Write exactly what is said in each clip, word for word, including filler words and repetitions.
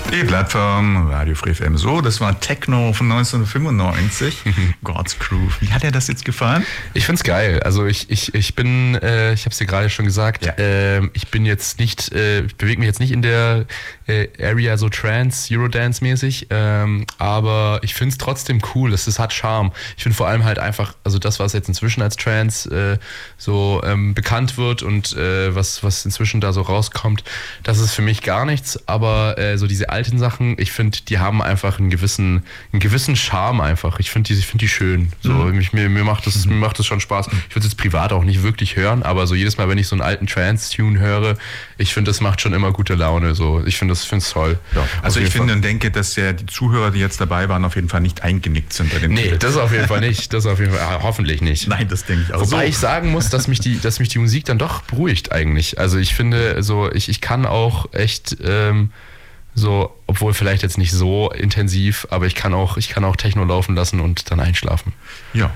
Die Plattform Radio Free F M. So, das war Techno von neunzehnhundertfünfundneunzig. God's Groove. Wie hat dir das jetzt gefallen? Ich find's geil. Also ich, ich, ich bin, äh, ich habe es dir gerade schon gesagt, ja. äh, ich bin jetzt nicht, äh, ich bewege mich jetzt nicht in der äh, Area so Trance, Eurodance-mäßig, ähm, aber ich find's trotzdem cool. Es, es hat Charme. Ich finde vor allem halt einfach, also das, was jetzt inzwischen als Trance äh, so ähm, bekannt wird und äh, was, was inzwischen da so rauskommt, das ist für mich gar nichts, aber äh, so diese alten Sachen, ich finde, die haben einfach einen gewissen, einen gewissen Charme einfach. Ich finde die, ich finde die schön. So, mhm. ich, mir, mir macht das, mhm. mir macht das schon Spaß. Ich würde es jetzt privat auch nicht wirklich hören, aber so jedes Mal, wenn ich so einen alten Trance-Tune höre, ich finde, das macht schon immer gute Laune. So, ich finde das, finde es toll. Ja, also ich finde und denke, dass ja die Zuhörer, die jetzt dabei waren, auf jeden Fall nicht eingenickt sind bei dem Nee, Titel. Das auf jeden Fall nicht. Das auf jeden Fall, hoffentlich nicht. Nein, das denke ich auch. Wobei so. ich sagen muss, dass mich die, dass mich die Musik dann doch beruhigt eigentlich. Also ich finde, so ich, ich kann auch echt ähm, so, obwohl vielleicht jetzt nicht so intensiv, aber ich kann auch, ich kann auch Techno laufen lassen und dann einschlafen. Ja.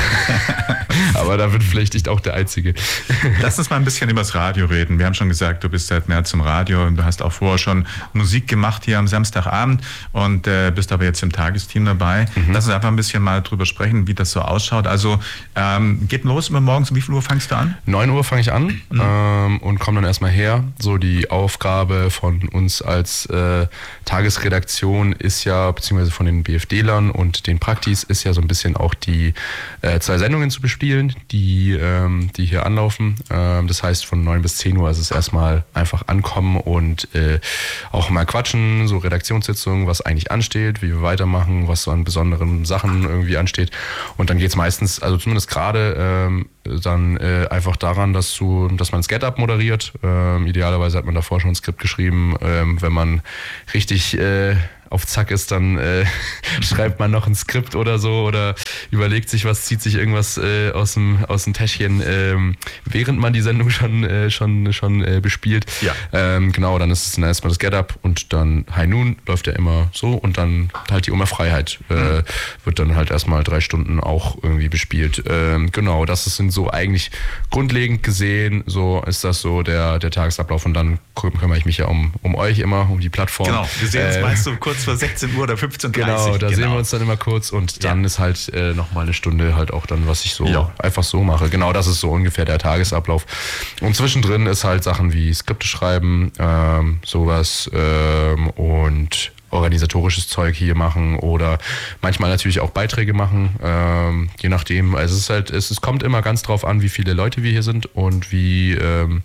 Aber da bin vielleicht ich auch der Einzige. Lass uns mal ein bisschen über das Radio reden. Wir haben schon gesagt, du bist seit März im Radio und du hast auch vorher schon Musik gemacht hier am Samstagabend und äh, bist aber jetzt im Tagesteam dabei. Mhm. Lass uns einfach ein bisschen mal drüber sprechen, wie das so ausschaut. Also ähm, geht los immer morgens, um wie viel Uhr fangst du an? neun Uhr fange ich an mhm. ähm, und komme dann erstmal her. So die Aufgabe von uns als äh, Tagesredaktion ist ja, beziehungsweise von den B F D-Lern und den Praktis ist ja so ein bisschen auch die Äh, zwei Sendungen zu bespielen, die, ähm, die hier anlaufen. Ähm, das heißt, von neun bis zehn Uhr ist es erstmal einfach ankommen und äh, auch mal quatschen, so Redaktionssitzungen, was eigentlich ansteht, wie wir weitermachen, was so an besonderen Sachen irgendwie ansteht. Und dann geht es meistens, also zumindest gerade, ähm, dann äh, einfach daran, dass, du, dass man das Get-Up moderiert. Ähm, idealerweise hat man davor schon ein Skript geschrieben. Ähm, wenn man richtig äh, auf Zack ist, dann äh, schreibt man noch ein Skript oder so oder überlegt sich was, zieht sich irgendwas äh, aus dem aus dem Täschchen, ähm, während man die Sendung schon äh, schon schon äh, bespielt. Ja. Ähm, genau, dann ist es dann erstmal das Get-Up und dann High Noon läuft ja immer so und dann halt die Oma Freiheit äh, mhm. wird dann halt erstmal drei Stunden auch irgendwie bespielt. Ähm, genau, das sind so eigentlich grundlegend gesehen, so ist das so der der Tagesablauf und dann kümmere ich mich ja um um euch immer, um die Plattform. Genau, wir sehen uns äh, meist so kurz vor sechzehn Uhr oder fünfzehn Uhr dreißig. Genau, da genau. sehen wir uns dann immer kurz und dann ja. ist halt äh, nochmal eine Stunde halt auch dann, was ich so ja. einfach so mache. Genau, das ist so ungefähr der Tagesablauf. Und zwischendrin ist halt Sachen wie Skripte schreiben, ähm, sowas ähm, und organisatorisches Zeug hier machen oder manchmal natürlich auch Beiträge machen, ähm, je nachdem. Also es ist halt, es, es kommt immer ganz drauf an, wie viele Leute wir hier sind und wie ähm,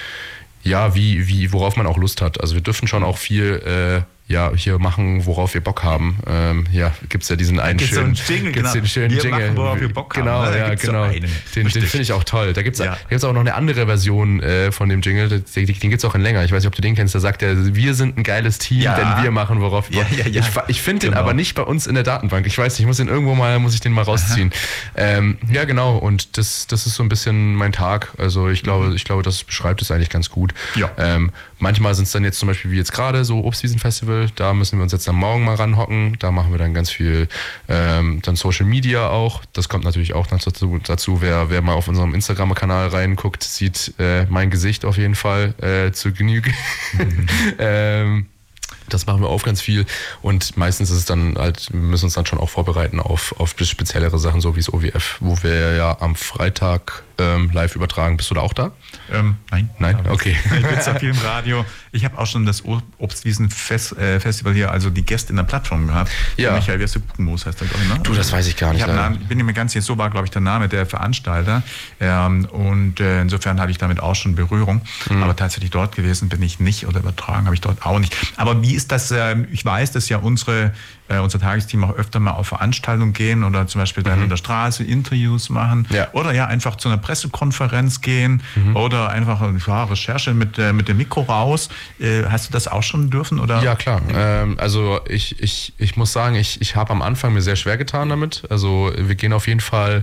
ja, wie, wie, worauf man auch Lust hat. Also wir dürfen schon auch viel äh, ja, hier machen, worauf wir Bock haben. Ähm, ja, gibt's ja diesen einen gibt's schönen, so Jingle, gibt's genau. den schönen wir Jingle. Machen, worauf wir Bock genau, haben. Ja, gibt's genau. So den den finde ich auch toll. Da gibt's ja. da gibt's auch noch eine andere Version äh, von dem Jingle. Den, den gibt's auch in länger. Ich weiß nicht, ob du den kennst. Da sagt er, wir sind ein geiles Team, ja. denn wir machen, worauf wir Bock haben. Ja, ja, ja. Ich, ich finde genau. den aber nicht bei uns in der Datenbank. Ich weiß nicht, ich muss den irgendwo mal, muss ich den mal rausziehen. Ähm, ja, genau. Und das, das ist so ein bisschen mein Tag. Also ich glaube, mhm. ich glaube, das beschreibt es eigentlich ganz gut. Ja. Ähm, manchmal sind es dann jetzt zum Beispiel wie jetzt gerade so Obstwiesen-Festival. Da müssen wir uns jetzt am Morgen mal ranhocken. Da machen wir dann ganz viel ähm, dann Social Media auch. Das kommt natürlich auch dazu. dazu. Wer, wer mal auf unserem Instagram-Kanal reinguckt, sieht äh, mein Gesicht auf jeden Fall äh, zu Genüge. Mhm. ähm, Das machen wir auf ganz viel und meistens ist es dann halt, wir müssen uns dann schon auch vorbereiten auf, auf speziellere Sachen, so wie das O W F, wo wir ja am Freitag ähm, live übertragen. Bist du da auch da? Ähm, nein. Nein? Okay. Ich bin zwar viel im Radio. Ich habe auch schon das Obstwiesen-Festival hier, also die Gäste in der Plattform gehabt. Ja. Michael Westerbuchenmoos heißt der, glaube ich, ne? Du, das weiß ich gar nicht. Ich Namen, bin nicht mehr ganz sicher, so war, glaube ich, der Name der Veranstalter. Ähm, und äh, insofern hatte ich damit auch schon Berührung. Mhm. Aber tatsächlich dort gewesen bin ich nicht oder übertragen habe ich dort auch nicht. Aber wie ist das? Äh, ich weiß, dass ja unsere äh, unser Tagesteam auch öfter mal auf Veranstaltungen gehen oder zum Beispiel dann mhm. in der Straße Interviews machen. Ja. Oder ja, einfach zu einer Pressekonferenz gehen mhm. oder einfach ja, Recherche mit, äh, mit dem Mikro raus. Äh, hast du das auch schon dürfen? Oder? Ja, klar. Ähm, also ich, ich, ich muss sagen, ich, ich habe am Anfang mir sehr schwer getan damit. Also wir gehen auf jeden Fall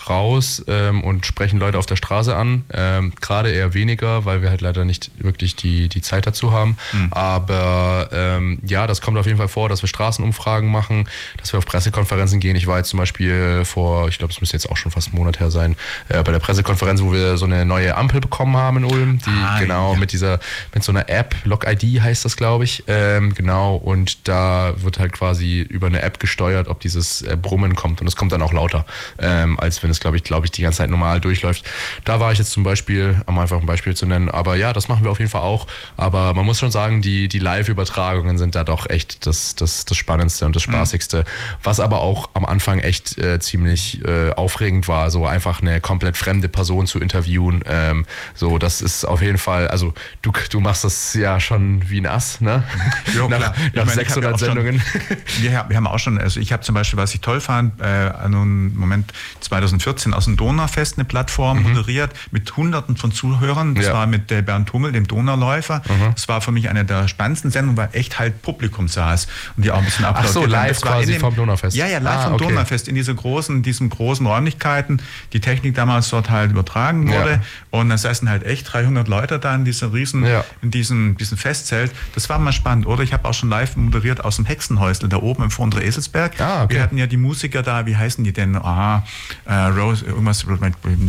raus ähm, und sprechen Leute auf der Straße an. Ähm, gerade eher weniger, weil wir halt leider nicht wirklich die, die Zeit dazu haben. Mhm. Aber ähm, ja, das kommt auf jeden Fall vor, dass wir Straßenumfragen machen, dass wir auf Pressekonferenzen gehen. Ich war jetzt zum Beispiel vor, ich glaube, es müsste jetzt auch schon fast einen Monat her sein, äh, bei der Pressekonferenz, wo wir so eine neue Ampel bekommen haben in Ulm, die ah, genau ja. mit dieser, mit so einer App, Log I D heißt das, glaube ich, ähm, genau, und da wird halt quasi über eine App gesteuert, ob dieses äh, Brummen kommt, und es kommt dann auch lauter, ähm, als wenn es, glaube ich, glaube ich, die ganze Zeit normal durchläuft. Da war ich jetzt zum Beispiel, um einfach ein Beispiel zu nennen, aber ja, das machen wir auf jeden Fall auch, aber man muss schon sagen, die, die Live-Übertragungen sind da doch echt das, das, das Spannendste und das Spaßigste, mhm. was aber auch am Anfang echt äh, ziemlich äh, aufregend war, so einfach eine komplett fremde Person zu interviewen, ähm, so, das ist auf jeden Fall, also du, du machst das ja schon wie ein Ass, ne? Jo, nach, nach ich meine, sechshundert Sendungen. Schon, wir, wir haben auch schon, also ich habe zum Beispiel, was ich toll fand, äh, an einem Moment zwanzig vierzehn aus dem Donaufest eine Plattform mhm. moderiert mit Hunderten von Zuhörern. Das ja. war mit äh, Bernd Hummel, dem Donauläufer. Mhm. Das war für mich eine der spannendsten Sendungen, weil echt halt Publikum saß und die auch ein bisschen applaudiert. Ach so, live quasi dem, vom Donaufest. Ja, ja, live ah, vom okay. Donaufest in diese großen, diesen großen Räumlichkeiten. Die Technik damals dort halt übertragen wurde ja. und da saßen halt echt dreihundert Leute da in dieser riesen, ja. in diesem, diesem Festzelt. Das war mal spannend, oder? Ich habe auch schon live moderiert aus dem Hexenhäusl, da oben im Vordere Eselsberg. Ah, okay. Wir hatten ja die Musiker da, wie heißen die denn? Aha, äh, Rose, irgendwas mit,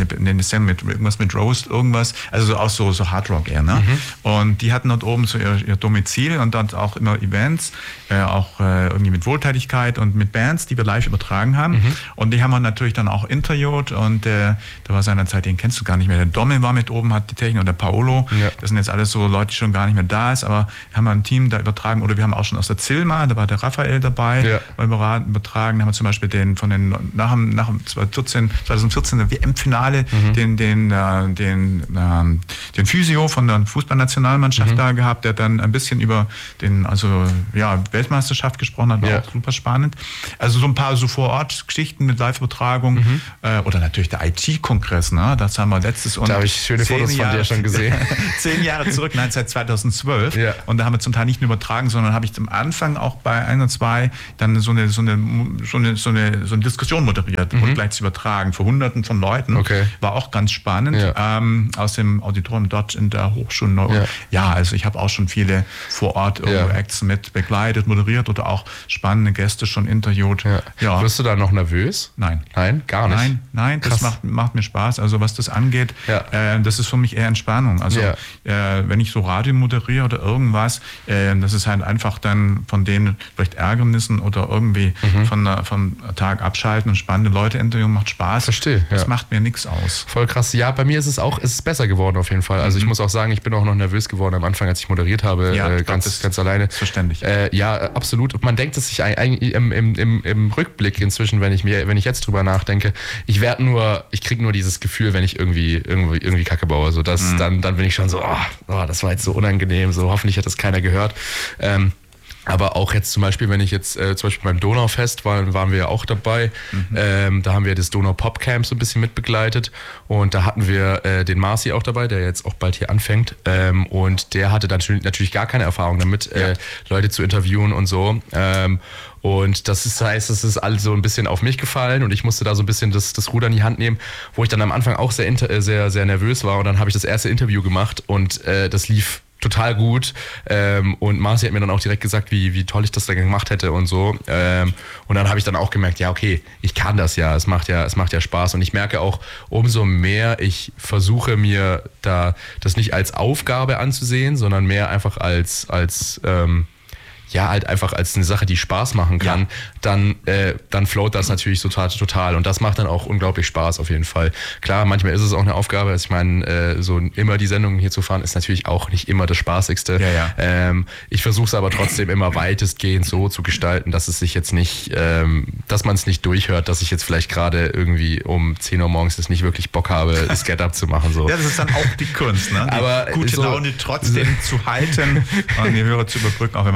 mit, irgendwas mit Rose, irgendwas, also so, auch so, so Hard Rock eher, ne? Mhm. Und die hatten dort oben so ihr, ihr Domizil und dann auch immer Events, äh, auch äh, irgendwie mit Wohltätigkeit und mit Bands, die wir live übertragen haben. Mhm. Und die haben wir natürlich dann auch interviewt und äh, da war seinerzeit, den kennst du gar nicht mehr, der Dommel war mit oben, hat die Technik und der Paolo, ja. das sind jetzt alles so Leute, die schon gar nicht mehr da ist, aber haben wir ein Team da übertragen, oder wir haben auch schon aus der Zilma, da war der Raphael dabei, ja. beim Übertragen, da haben wir zum Beispiel den von den, nach dem, nach dem zwanzig vierzehn W M-Finale, mhm. den, den, äh, den, äh, den Physio von der Fußballnationalmannschaft mhm. da gehabt, der dann ein bisschen über den, also ja, Weltmeisterschaft gesprochen hat, war ja. auch super spannend. Also so ein paar so Vor-Ort-Geschichten mit Live-Übertragung mhm. äh, oder natürlich der I T-Kongress, ne? Das haben wir letztes und da habe ich schöne Fotos Jahre, von dir schon gesehen. Zehn Jahre zurück, nein, seit zweitausendzwölf. Ja. Und da haben wir zum Teil nicht nur übertragen, sondern habe ich am Anfang auch bei ein und zwei dann so eine, so eine, so eine, so eine, so eine Diskussion moderiert mhm. und gleich zu übertragen vor Hunderten von Leuten. Okay. War auch ganz spannend. Ja. Ähm, aus dem Auditorium dort in der Hochschule. Ja, ja, also ich habe auch schon viele vor Ort ja. Acts mit begleitet, moderiert oder auch spannende Gäste schon interviewt. Ja. Ja. Wirst du da noch nervös? Nein. Nein, gar nicht? Nein, nein, das macht, macht mir Spaß. Also was das angeht, ja. äh, das ist für mich eher Entspannung. Also ja. äh, wenn ich so Radio moderiere oder irgendwas, äh, das ist halt einfach dann von denen vielleicht Ärgernissen oder irgendwie mhm. von, von Tag abschalten und spannende Leute interviewen, macht Spaß. Verstehe. Das ja. macht mir nichts aus. Voll krass. Ja, bei mir ist es auch, ist es besser geworden auf jeden Fall. Also mhm. ich muss auch sagen, ich bin auch noch nervös geworden am Anfang, als ich moderiert habe, ja, äh, ganz, ganz alleine. Verständlich. Äh, ja, absolut. Und man denkt es sich eigentlich im, im, im, im Rückblick inzwischen, wenn ich mir, wenn ich jetzt drüber nachdenke, ich werde nur, ich kriege nur dieses Gefühl, wenn ich irgendwie, irgendwie, irgendwie Kacke baue. So, dass, mhm. dann, dann bin ich schon so, oh, oh, das war jetzt so unangenehm, so hoffentlich hat das keiner gehört. Ähm, Aber auch jetzt zum Beispiel, wenn ich jetzt äh, zum Beispiel beim Donaufest war, waren wir ja auch dabei. Mhm. Ähm, da haben wir das Donau Pop Camp so ein bisschen mitbegleitet. Und da hatten wir äh, den Marci auch dabei, der jetzt auch bald hier anfängt. Ähm, und der hatte dann natürlich gar keine Erfahrung damit, ja. äh, Leute zu interviewen und so. Ähm, Und das ist, heißt, es ist alles so ein bisschen auf mich gefallen und ich musste da so ein bisschen das, das Ruder in die Hand nehmen, wo ich dann am Anfang auch sehr, sehr, sehr nervös war. Und dann habe ich das erste Interview gemacht und äh, das lief total gut. Ähm, und Marci hat mir dann auch direkt gesagt, wie, wie toll ich das da gemacht hätte und so. Ähm, und dann habe ich dann auch gemerkt, ja, okay, ich kann das ja. Es macht ja, es macht ja Spaß. Und ich merke auch, umso mehr ich versuche, mir da das nicht als Aufgabe anzusehen, sondern mehr einfach als, als ähm, ja, halt einfach als eine Sache, die Spaß machen kann, ja. dann, äh, dann float das natürlich total, total. Und das macht dann auch unglaublich Spaß auf jeden Fall. Klar, manchmal ist es auch eine Aufgabe. Also ich meine, äh, so immer die Sendungen hier zu fahren, ist natürlich auch nicht immer das Spaßigste. Ja, ja. Ähm, ich versuche es aber trotzdem immer weitestgehend so zu gestalten, dass es sich jetzt nicht, ähm, dass man es nicht durchhört, dass ich jetzt vielleicht gerade irgendwie um zehn Uhr morgens das nicht wirklich Bock habe, das Get-Up zu machen. So. Ja, das ist dann auch die Kunst, ne? Die aber gute so, Laune trotzdem so zu halten und die Hörer zu überbrücken, auch wenn man selber vielleicht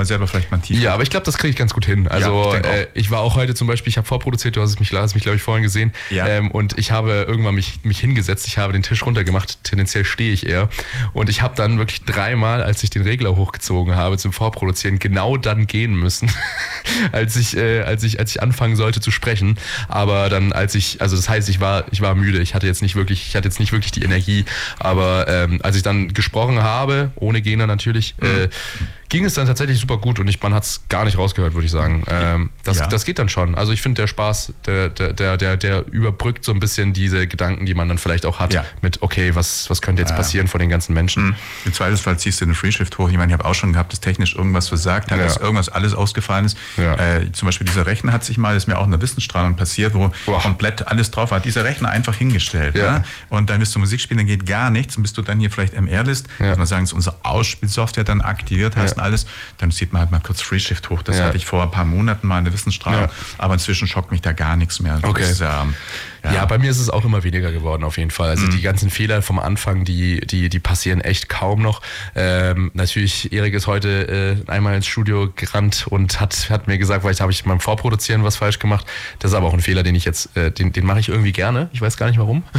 bräuchte man tiefer. Ja, aber ich glaube, das kriege ich ganz gut hin. Also ja, ich, äh, ich war auch heute zum Beispiel, ich habe vorproduziert, du hast es mich, hast mich glaube ich vorhin gesehen, ja. ähm, und ich habe irgendwann mich, mich hingesetzt, ich habe den Tisch runtergemacht, tendenziell stehe ich eher, und ich habe dann wirklich dreimal, als ich den Regler hochgezogen habe zum Vorproduzieren, genau dann gehen müssen, als ich, äh, als ich, als ich anfangen sollte zu sprechen. Aber dann, als ich, also das heißt, ich war, ich war müde, ich hatte jetzt nicht wirklich, ich hatte jetzt nicht wirklich die Energie, aber ähm, als ich dann gesprochen habe, ohne Gena natürlich, mhm. äh, ging es dann tatsächlich super gut und ich, man hat es gar nicht rausgehört, würde ich sagen. Ähm, das, ja. das geht dann schon. Also ich finde, der Spaß, der, der, der, der überbrückt so ein bisschen diese Gedanken, die man dann vielleicht auch hat, ja. mit, okay, was, was könnte jetzt passieren ja. von den ganzen Menschen. Mhm. Im Zweifelsfall ziehst du den Freeshift hoch. Ich meine, ich habe auch schon gehabt, dass technisch irgendwas versagt hat, ja. dass irgendwas alles ausgefallen ist. Ja. Äh, zum Beispiel dieser Rechner hat sich mal, das ist mir auch in der Wissensstrahlung passiert, wo wow. komplett alles drauf war. Dieser Rechner einfach hingestellt. Ja. Ja? Und dann wirst du Musik spielen, dann geht gar nichts. Und bis du dann hier vielleicht M R-List, ja. muss man sagen, dass unsere Ausspielsoftware dann aktiviert hast ja. und alles, dann sieht man halt mal kurz Freeshift hoch. Das ja. hatte ich vor ein paar Monaten mal in der Wissensstrahlung, ja. aber inzwischen schockt mich da gar nichts mehr. Okay. Das, ähm, ja. ja, bei mir ist es auch immer weniger geworden auf jeden Fall. Also mhm. die ganzen Fehler vom Anfang, die, die, die passieren echt kaum noch. Ähm, natürlich, Erik ist heute äh, einmal ins Studio gerannt und hat, hat mir gesagt, vielleicht habe ich beim Vorproduzieren was falsch gemacht. Das ist aber auch ein Fehler, den ich jetzt, äh, den, den mache ich irgendwie gerne. Ich weiß gar nicht warum.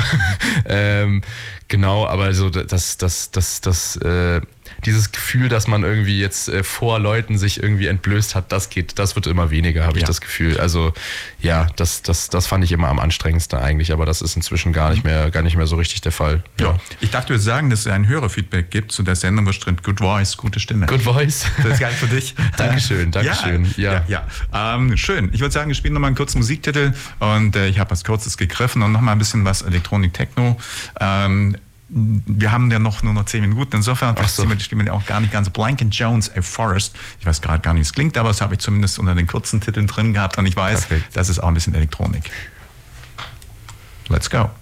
ähm, genau, aber so das, das, das, das, äh, dieses Gefühl, dass man irgendwie jetzt äh, vor Leuten sich irgendwie entblößt hat, das geht, das wird immer weniger, habe ich ja. das Gefühl. Also ja, das, das, das fand ich immer am anstrengendsten eigentlich, aber das ist inzwischen gar nicht mehr, gar nicht mehr so richtig der Fall. Ja. ja. Ich dachte, wir sagen, dass es ein Hörerfeedback gibt zu der Sendung, wo drin Good Voice, gute Stimme. Good Voice. Das ist geil für dich. Dankeschön, Dankeschön. Ja, ja. ja, ja. Ähm, schön. Ich würde sagen, wir spielen nochmal einen kurzen Musiktitel und äh, ich habe was Kurzes gegriffen und nochmal ein bisschen was Elektronik-Techno. Ähm, Wir haben ja noch nur noch zehn Minuten. Insofern so. die Stimme ja auch gar nicht ganz. Blank and Jones, A Forest. Ich weiß gerade gar nicht, wie es klingt, aber das habe ich zumindest unter den kurzen Titeln drin gehabt und ich weiß, Perfekt. Das ist auch ein bisschen Elektronik. Let's go.